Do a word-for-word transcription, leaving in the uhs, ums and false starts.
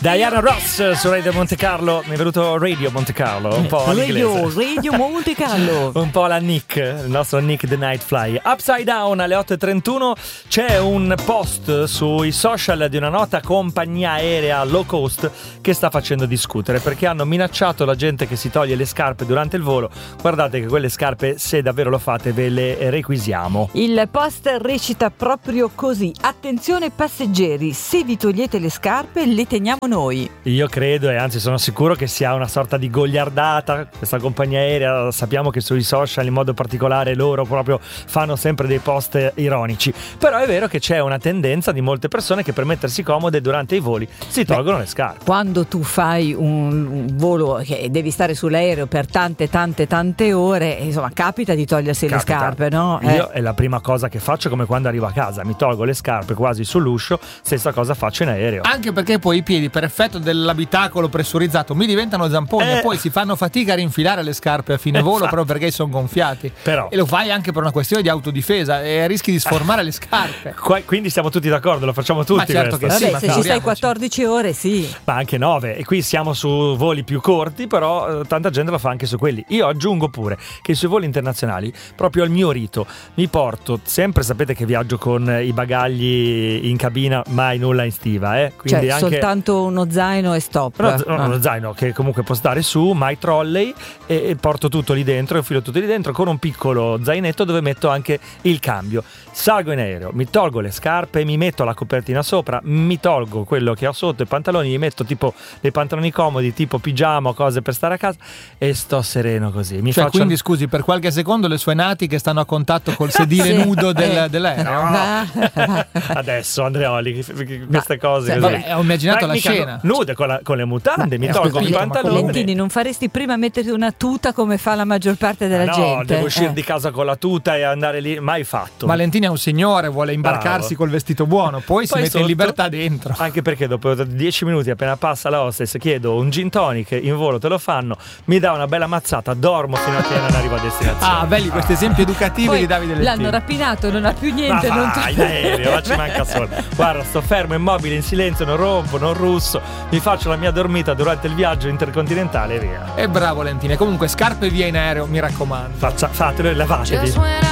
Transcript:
Diana Ross su Radio Monte Carlo. Mi è venuto Radio Monte Carlo, un po' Radio, Radio Monte Carlo. Un po' la Nick, il nostro Nick the Nightfly. Upside Down alle otto e trentuno. C'è un post sui social di una nota compagnia aerea low cost che sta facendo discutere perché hanno minacciato la gente che si toglie le scarpe durante il volo. Guardate che quelle scarpe, se davvero lo fate, ve le requisiamo. Il post recita proprio così: attenzione passeggeri, se vi togliete le scarpe le teniamo noi. Io credo e anzi sono sicuro che sia una sorta di goliardata questa compagnia aerea. Sappiamo che sui social in modo particolare loro proprio fanno sempre dei post ironici, però è vero che c'è una tendenza di molte persone che per mettersi comode durante i voli si tolgono Beh, le scarpe. Quando tu fai un, un volo che devi stare sull'aereo per tante tante tante ore, insomma capita di togliersi capita. le scarpe, no? Io eh. è la prima cosa che faccio, come quando arrivo a casa, mi tolgo le scarpe quasi sull'uscio. Stessa cosa faccio in aereo, anche perché poi i piedi, per effetto dell'abitacolo pressurizzato, mi diventano zamponi eh. e poi si fanno fatica a rinfilare le scarpe a fine eh, volo proprio perché sono gonfiati. Però. E lo fai anche per una questione di autodifesa e rischi di sformare le scarpe. Qua, quindi siamo tutti d'accordo, lo facciamo tutti. Ma certo questo. che sì. Vabbè, se ci stai quattordici ore sì, ma anche nove, e qui siamo su voli più corti, però eh, tanta gente lo fa anche su quelli. Io aggiungo pure che sui voli internazionali, proprio al mio rito, mi porto sempre, sapete che viaggio con i bagagli in cabina, mai nulla in stiva, eh? Quindi cioè anche soltanto uno zaino e stop. No, no, ah. uno zaino che comunque può stare su, mai trolley, e, e porto tutto lì dentro, infilo tutto lì dentro con un piccolo zainetto dove metto anche il cambio. Salgo in aereo, mi tolgo le scarpe, mi metto la copertina sopra, mi tolgo quello che ho sotto, i pantaloni, mi metto tipo dei pantaloni comodi tipo pigiama o cose per stare a casa e sto sereno così. Mi cioè, faccio... quindi scusi, per qualche secondo le sue natiche stanno a contatto col sedile sì. nudo del, eh. dell'aereo? No. Adesso Andreoli, queste cose cioè, vabbè, ho immaginato ma la scena nude con, la, con le mutande, ma mi tolgo capito, i pantaloni. Lentini, non faresti prima metterti una tuta come fa la maggior parte della no, gente? No, devo uscire eh. di casa con la tuta e andare lì, mai fatto. Ma Lentini è un signore, vuole imbarcarsi Bravo. col vestito buono, poi, poi si mette sotto, in libertà dentro. Anche perché dopo dieci minuti appena passa la hostess chiedo un gin tonic, in volo te lo fanno, mi dà una bella mazzata, dormo fino a che non arrivo a destinazione. Ah, belli questi esempi educativi poi di Davide Lentini. L'hanno rapinato, non ha più niente. Ma non vai, in aereo, ma ci manca solo. Guarda, sto fermo, immobile, in silenzio, non rompo, non russo, mi faccio la mia dormita durante il viaggio intercontinentale e via. E bravo Lentini, comunque scarpe via in aereo, mi raccomando. Faccia, fatelo e lavatevi.